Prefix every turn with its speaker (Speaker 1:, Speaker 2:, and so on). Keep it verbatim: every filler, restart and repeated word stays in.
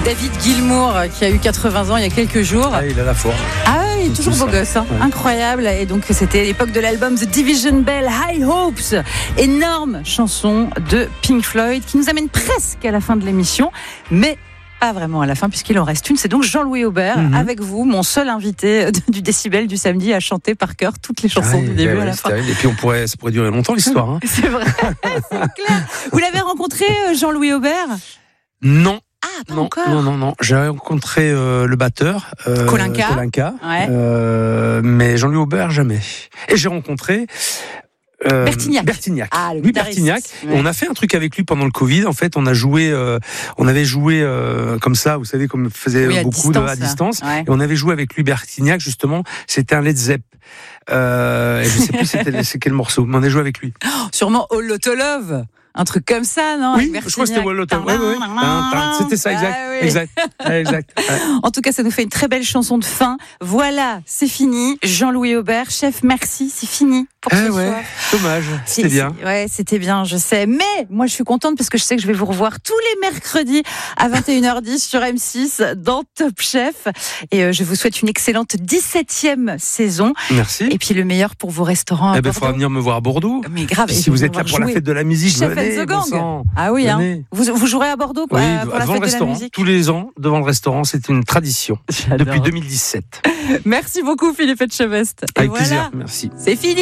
Speaker 1: David Gilmour qui a eu quatre-vingts ans il y a quelques jours.
Speaker 2: Ah, il a la forme.
Speaker 1: Ah ouais, il est toujours beau gosse, hein. Ouais. Incroyable. Et donc c'était l'époque de l'album The Division Bell, High Hopes. Énorme chanson de Pink Floyd qui nous amène presque à la fin de l'émission, mais pas vraiment à la fin puisqu'il en reste une. C'est donc Jean-Louis Aubert mm-hmm. avec vous, mon seul invité du Décibel du samedi à chanter par cœur toutes les chansons ah, du début ouais, à la fin.
Speaker 2: Et puis on pourrait, ça pourrait durer longtemps l'histoire. Hein.
Speaker 1: C'est vrai, c'est clair. Vous l'avez rencontré Jean-Louis Aubert ?
Speaker 2: Non.
Speaker 1: Ah, pas
Speaker 2: non,
Speaker 1: encore.
Speaker 2: non, non, non. J'ai rencontré euh, le batteur, euh,
Speaker 1: Kolinka,
Speaker 2: Kolinka
Speaker 1: ouais.
Speaker 2: euh, mais Jean-Louis Aubert jamais. Et j'ai rencontré euh,
Speaker 1: Bertignac.
Speaker 2: Bertignac.
Speaker 1: Ah, le
Speaker 2: Louis Bertignac. Ouais. On a fait un truc avec lui pendant le Covid. En fait, on a joué, euh, on avait joué euh, comme ça, vous savez, comme faisait
Speaker 1: oui,
Speaker 2: beaucoup
Speaker 1: distance,
Speaker 2: de à distance.
Speaker 1: Ouais.
Speaker 2: Et on avait joué avec lui Bertignac justement. C'était un Led Zepp. Euh, et je sais plus c'était c'est quel morceau, mais on a joué avec lui.
Speaker 1: Oh, sûrement All Lotta Love. Un truc comme ça, non?
Speaker 2: Oui, je crois que c'était All Lotta Love. Oui, oui. C'était ça, exact. Ah, oui. Exact. exact. Ouais.
Speaker 1: En tout cas, ça nous fait une très belle chanson de fin. Voilà, c'est fini. Jean-Louis Aubert, chef, merci, c'est fini pour
Speaker 2: ah
Speaker 1: ce
Speaker 2: ouais,
Speaker 1: soir.
Speaker 2: Dommage, c'était bien.
Speaker 1: Ouais, c'était bien, je sais. Mais moi, je suis contente parce que je sais que je vais vous revoir tous les mercredis à vingt et une heures dix sur M six dans Top Chef. Et euh, je vous souhaite une excellente dix-septième saison.
Speaker 2: Merci.
Speaker 1: Et puis le meilleur pour vos restaurants à
Speaker 2: eh ben,
Speaker 1: Bordeaux.
Speaker 2: Il faudra venir me voir à Bordeaux.
Speaker 1: Mais grave.
Speaker 2: Et si vous êtes là pour jouer. La fête de la musique,
Speaker 1: Chef
Speaker 2: venez,
Speaker 1: and the Gang.
Speaker 2: Bon
Speaker 1: ah oui, hein. Vous, vous jouerez à Bordeaux quoi,
Speaker 2: oui,
Speaker 1: pour la
Speaker 2: devant
Speaker 1: fête
Speaker 2: le restaurant.
Speaker 1: De la musique.
Speaker 2: Tous les ans, devant le restaurant, c'est une tradition.
Speaker 1: J'adore.
Speaker 2: Depuis deux mille dix-sept.
Speaker 1: Merci beaucoup Philippe Etchebest.
Speaker 2: Avec
Speaker 1: voilà,
Speaker 2: plaisir, merci.
Speaker 1: C'est fini.